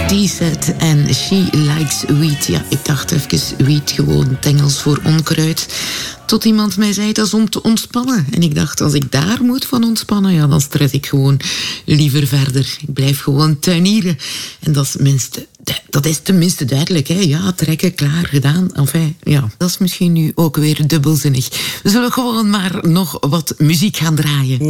D-Set en She Likes Weed. Ja, ik dacht even weed, gewoon het Engels voor onkruid. Tot iemand mij zei, dat is om te ontspannen. En ik dacht, als ik daar moet van ontspannen, ja, dan stress ik gewoon liever verder. Ik blijf gewoon tuinieren. En dat is tenminste duidelijk, hè. Ja, trekken, klaar, gedaan. Enfin, ja, dat is misschien nu ook weer dubbelzinnig. We zullen gewoon maar nog wat muziek gaan draaien.